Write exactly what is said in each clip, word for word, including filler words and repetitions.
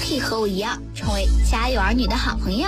可以和我一样成为家有儿女的好朋友。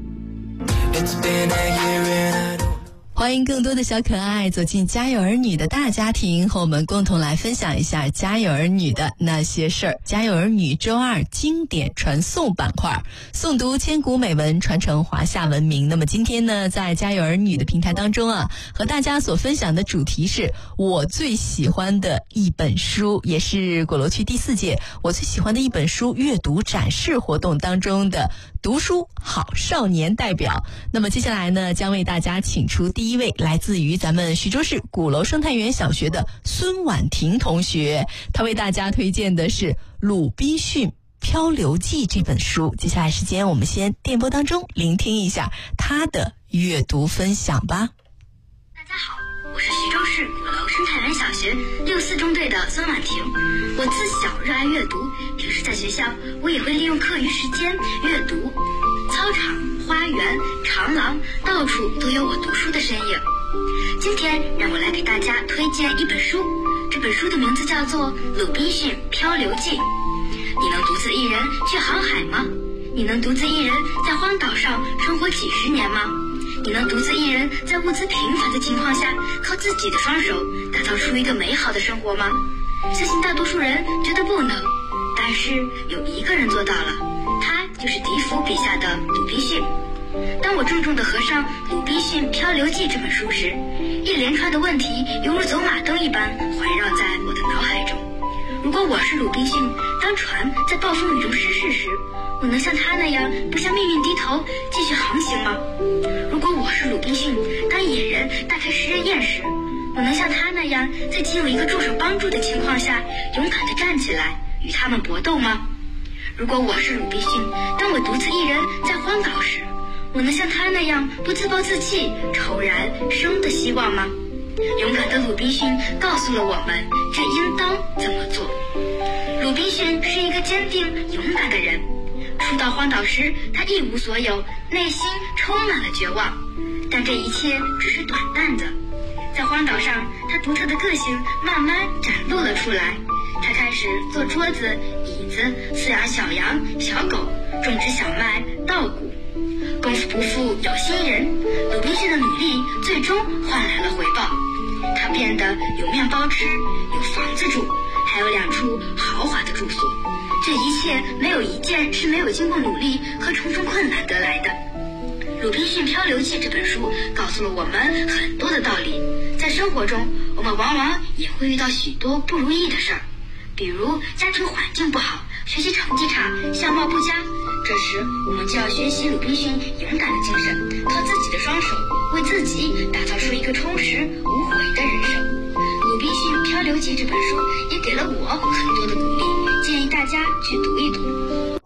欢迎更多的小可爱走进家有儿女的大家庭，和我们共同来分享一下家有儿女的那些事儿。家有儿女周二经典传颂板块，诵读千古美文，传承华夏文明。那么今天呢，在家有儿女的平台当中啊，和大家所分享的主题是我最喜欢的一本书，也是鼓楼区第四届我最喜欢的一本书阅读展示活动当中的读书好少年代表。那么接下来呢，将为大家请出第一位来自于咱们徐州市鼓楼生态园小学的孙婉婷同学，她为大家推荐的是鲁滨逊漂流记这本书。接下来时间我们先电波当中聆听一下她的阅读分享吧。 大家好，我是徐州市鼓楼生态园小学六四中队的孙婉婷。我自小热爱阅读，平时在学校我也会利用课余时间阅读，操场、花园、长廊，到处都有我读书的身影。今天让我来给大家推荐一本书，这本书的名字叫做《鲁滨逊漂流记》。你能独自一人去航海吗？你能独自一人在荒岛上生活几十年吗？你能独自一人在物资贫乏的情况下，靠自己的双手打造出一个美好的生活吗？相信大多数人觉得不能，但是有一个人做到了，他就是笛福笔下的鲁滨逊。当我重重地合上《鲁滨逊漂流记》这本书时，一连串的问题犹如走马灯一般环绕在我的脑海中。如果我是鲁滨逊，当船在暴风雨中失事时，我能像他那样不向命运低头继续航行吗？如果我是鲁滨逊，当野人大开食人宴时，我能像他那样在仅有一个助手帮助的情况下勇敢地站起来与他们搏斗吗？如果我是鲁滨逊，当我独自一人在荒岛时，我能像他那样不自暴自弃愁燃生的希望吗？勇敢的鲁滨逊告诉了我们这应当怎么做。鲁滨逊是一个坚定勇敢的人，初到荒岛时他一无所有，内心充满了绝望，但这一切只是短暂的。在荒岛上，他独特的个性慢慢展露了出来。他开始做桌子、椅子，饲养小羊、小狗，种植小麦、稻谷。功夫不负有心人，鲁滨逊的努力最终换来了回报。他变得有面包吃，有房子住，还有两处豪华的住所。这一切没有一件是没有经过努力和重重困难得来的。《鲁滨逊漂流记》这本书告诉了我们很多的道理。在生活中，我们往往也会遇到许多不如意的事儿，比如家庭环境不好，学习成绩差，相貌不佳。这时我们就要学习鲁滨逊勇敢的精神，靠自己的双手为自己打造出一个充实无悔的人生。《鲁滨逊漂流记》这本书也给了我很多的鼓励，建议大家去读一读。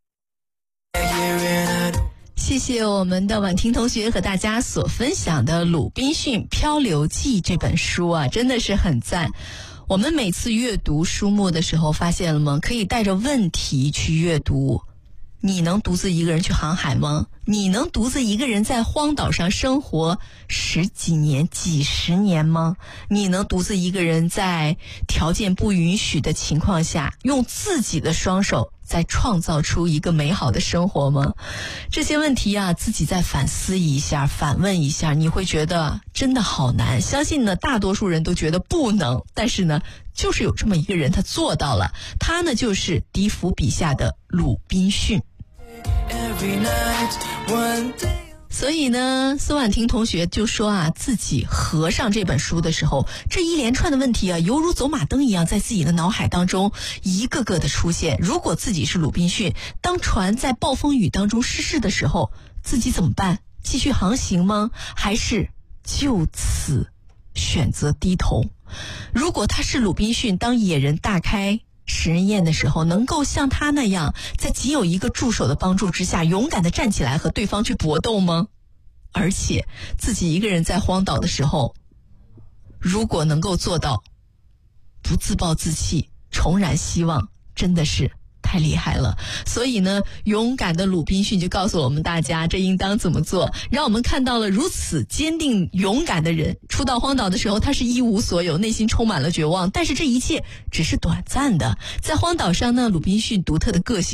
谢谢我们的婉婷同学和大家所分享的《鲁滨逊漂流记》这本书啊，真的是很赞。我们每次阅读书目的时候，发现了吗？可以带着问题去阅读。你能独自一个人去航海吗？你能独自一个人在荒岛上生活十几年、几十年吗？你能独自一个人在条件不允许的情况下，用自己的双手再创造出一个美好的生活吗？这些问题啊，自己再反思一下，反问一下，你会觉得真的好难。相信呢，大多数人都觉得不能，但是呢，就是有这么一个人，他做到了。他呢，就是笛福笔下的鲁滨逊。所以呢，孙婉婷同学就说啊，自己合上这本书的时候，这一连串的问题啊，犹如走马灯一样在自己的脑海当中一个个的出现。如果自己是鲁滨逊，当船在暴风雨当中失事的时候，自己怎么办？继续航行吗？还是就此选择低头？如果他是鲁滨逊，当野人大开食人宴的时候，能够像他那样在仅有一个助手的帮助之下勇敢地站起来和对方去搏斗吗？而且自己一个人在荒岛的时候，如果能够做到不自暴自弃，重燃希望，真的是太厉害了。所以呢，勇敢的鲁滨逊就告诉我们大家这应当怎么做，让我们看到了如此坚定勇敢的人。初到荒岛的时候，他是一无所有，内心充满了绝望，但是这一切只是短暂的。在荒岛上呢，鲁滨逊独特的个性